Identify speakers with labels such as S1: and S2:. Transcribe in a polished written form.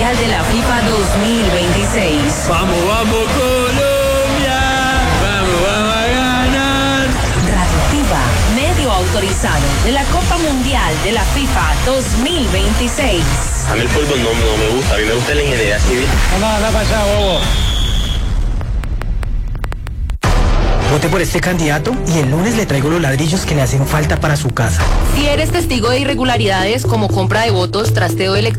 S1: Mundial de la FIFA 2026.
S2: ¡Vamos, vamos, Colombia! ¡Vamos a ganar!
S1: Radio Tiva, medio autorizado de la Copa Mundial de la FIFA 2026.
S3: A mí el fútbol no me gusta, a mí me gusta la ingeniería civil.
S2: Anda para allá, bobo.
S4: Vote por este candidato y el lunes le traigo los ladrillos que le hacen falta para su casa.
S1: Si eres testigo de irregularidades como compra de votos, trasteo electoral,